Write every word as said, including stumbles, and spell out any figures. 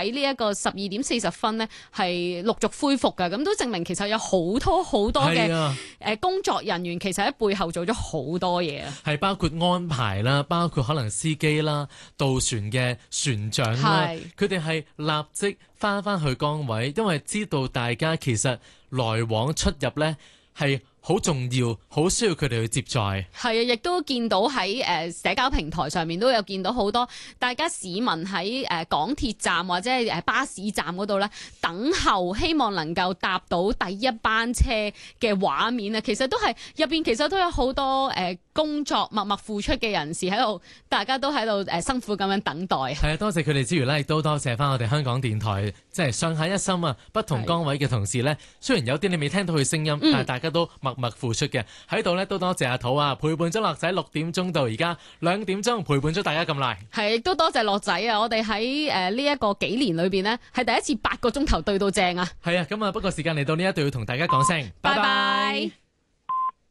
喺呢一個十二點四十分呢，係陸續恢復嘅，咁都證明其實有好多好多嘅誒工作人員其實喺背後做咗好多嘢啊，係包括安排啦，包括可能司機啦、渡船嘅船長啦，佢哋係立即翻翻去崗位，因為知道大家其實來往出入呢係好重要，好需要佢哋去接載。係啊， 亦都見到喺誒社交平台上面都有見到好多大家市民喺誒港鐵站或者係誒巴士站嗰度咧等候，希望能夠搭到第一班車嘅畫面啊！其實都係入邊其實都有好多誒工作默默付出嘅人士喺度，大家都喺度誒辛苦咁樣等待。係啊， 多謝佢哋之餘咧，亦都多謝翻我哋香港電台即係上下一心啊！不同崗位嘅同事咧，雖然有啲你未聽到佢聲音，嗯、但係大家都默默付出嘅喺度咧，都多謝阿土啊，陪伴咗樂仔六點鐘到而家兩點鐘，陪伴咗大家咁耐。係，亦都多謝樂仔啊！我哋喺誒呢一個幾年裏邊呢，係第一次八個鐘頭對到正啊！係啊，咁啊，不過時間嚟到呢一度要同大家講聲，拜拜。